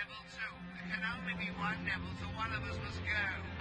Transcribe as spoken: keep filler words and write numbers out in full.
Level two. There can only be one level, so one of us must go.